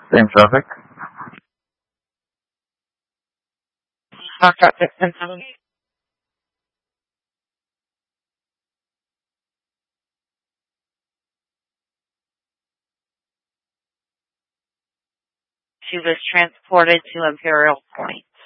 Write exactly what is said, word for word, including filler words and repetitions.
Same traffic. Okay. She was transported to Imperial Point.